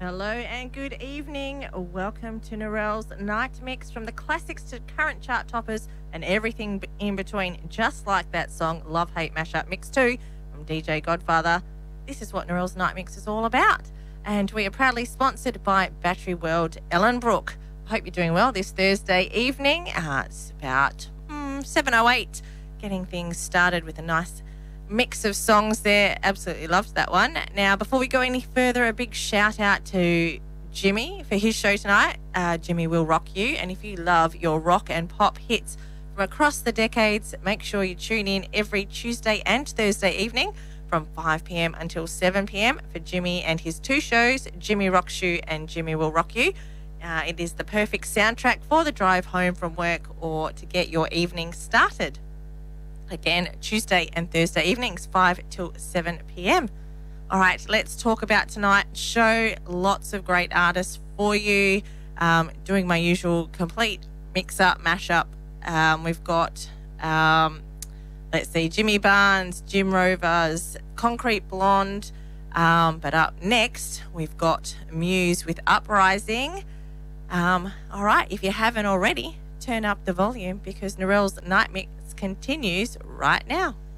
Hello and good evening. Welcome to Narelle's Night Mix, from the classics to current chart toppers and everything in between, just like that song Love Hate Mashup Mix 2 from DJ Godfather. This is what Narelle's Night Mix is all about. And we are proudly sponsored by Battery World Ellenbrook. I hope you're doing well this Thursday evening. It's about 7:08, getting things started with a nice mix of songs there. Absolutely loved that one. Now, before we go any further, a big shout out to Jimmy for his show tonight. Jimmy will rock you. And if you love your rock and pop hits from across the decades, make sure you tune in every Tuesday and Thursday evening from 5 p.m. until 7 p.m. for Jimmy and his two shows, Jimmy Rocks You and Jimmy Will Rock You. It is the perfect soundtrack for the drive home from work or to get your evening started. Again, Tuesday and Thursday evenings, 5 till 7 p.m. All right, let's talk about tonight's show. Lots of great artists for you. Doing my usual complete mix-up, mash-up. We've got, let's see, Jimmy Barnes, Jim Rovers, Concrete Blonde. But up next, we've got Muse with Uprising. All right, if you haven't already, turn up the volume because Narelle's Night Mix continues right now.